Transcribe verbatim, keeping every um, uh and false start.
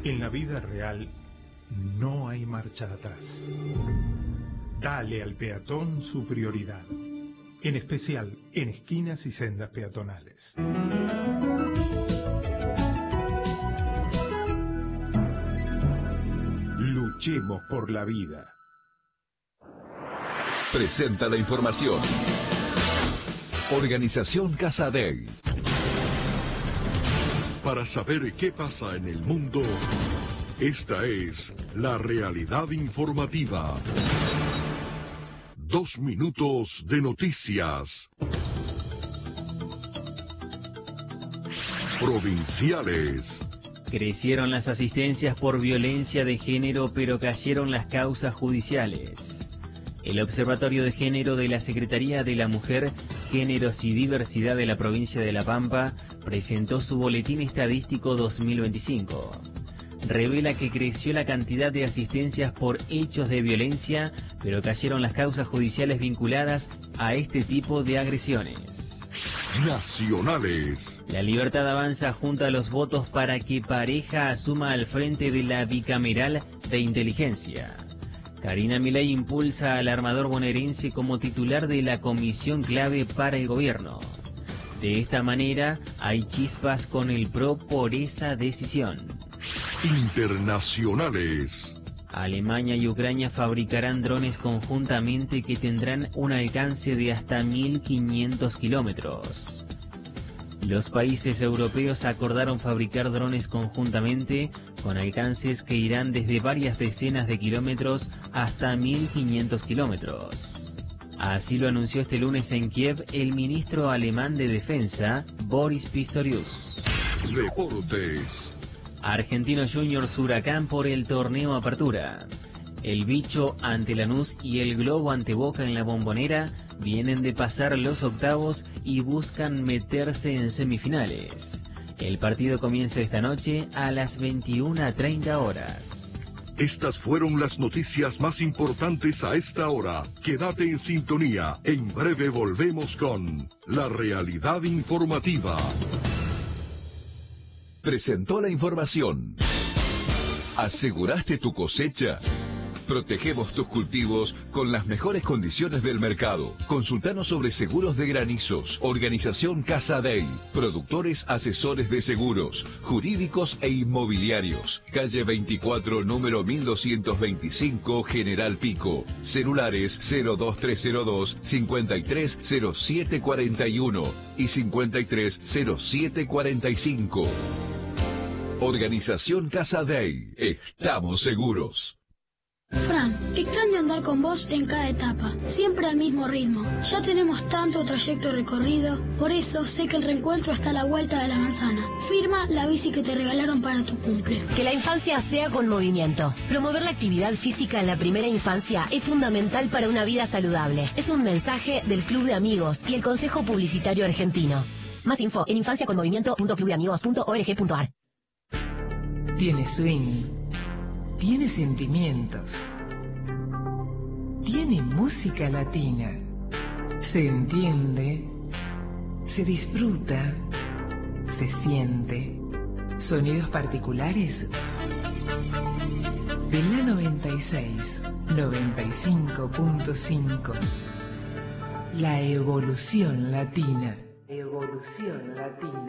En la vida real no hay marcha atrás. Dale al peatón su prioridad, en especial en esquinas y sendas peatonales. Luchemos por la vida. Presenta la información. Organización Casadei. Para saber qué pasa en el mundo, esta es la realidad informativa. Dos minutos de noticias. Provinciales. Crecieron las asistencias por violencia de género, pero cayeron las causas judiciales. El Observatorio de Género de la Secretaría de la Mujer, Géneros y Diversidad de la provincia de La Pampa presentó su Boletín Estadístico dos mil veinticinco. Revela que creció la cantidad de asistencias por hechos de violencia, pero cayeron las causas judiciales vinculadas a este tipo de agresiones. Nacionales. La Libertad Avanza junta los votos para que Pareja asuma al frente de la bicameral de inteligencia. Karina Milei impulsa al armador bonaerense como titular de la comisión clave para el gobierno. De esta manera, hay chispas con el P R O por esa decisión. Internacionales. Alemania y Ucrania fabricarán drones conjuntamente que tendrán un alcance de hasta mil quinientos kilómetros. Los países europeos acordaron fabricar drones conjuntamente con alcances que irán desde varias decenas de kilómetros hasta mil quinientos kilómetros. Así lo anunció este lunes en Kiev el ministro alemán de Defensa, Boris Pistorius. Deportes. Argentinos Juniors Huracán por el torneo Apertura. El Bicho ante Lanús y el Globo ante Boca en la Bombonera vienen de pasar los octavos y buscan meterse en semifinales. El partido comienza esta noche a las veintiuna treinta horas. Estas fueron las noticias más importantes a esta hora. Quédate en sintonía. En breve volvemos con La Realidad Informativa. Presentó la información. ¿Aseguraste tu cosecha? Protegemos tus cultivos con las mejores condiciones del mercado. Consultanos sobre seguros de granizos. Organización Casadei. Productores asesores de seguros, jurídicos e inmobiliarios. Calle veinticuatro, número mil doscientos veinticinco, General Pico. Celulares cero dos tres cero dos, cincuenta y tres cero siete cuarenta y uno y cincuenta y tres cero siete cuarenta y cinco. Organización Casadei. Estamos seguros. Fran, extraño andar con vos en cada etapa, siempre al mismo ritmo. Ya tenemos tanto trayecto recorrido, por eso sé que el reencuentro está a la vuelta de la manzana. Firma la bici que te regalaron para tu cumple. Que la infancia sea con movimiento. Promover la actividad física en la primera infancia es fundamental para una vida saludable. Es un mensaje del Club de Amigos y el Consejo Publicitario Argentino. Más info en infancia con movimiento punto club de amigos punto org punto ar. Tiene swing. Tiene sentimientos. Tiene música latina. Se entiende. Se disfruta. Se siente. Sonidos particulares. De la noventa y seis, noventa y cinco punto cinco. La evolución latina. Evolución latina.